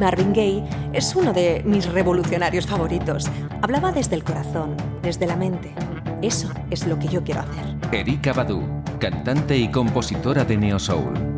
Marvin Gaye es uno de mis revolucionarios favoritos. Hablaba desde el corazón, desde la mente. Eso es lo que yo quiero hacer. Erykah Badu, cantante y compositora de neo soul.